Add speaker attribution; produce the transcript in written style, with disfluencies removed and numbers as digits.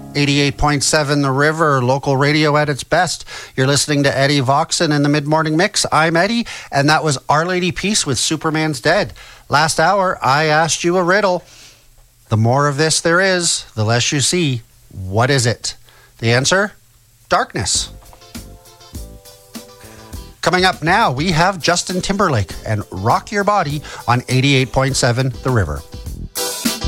Speaker 1: 88.7 The River, local radio at its best. You're listening to Eddie Voxon in the Mid-Morning Mix. I'm Eddie, and that was Our Lady Peace with Superman's Dead. Last hour, I asked you a riddle. The more of this there is, the less you see. What is it? The answer? Darkness. Coming up now, we have Justin Timberlake and Rock Your Body on 88.7 The River.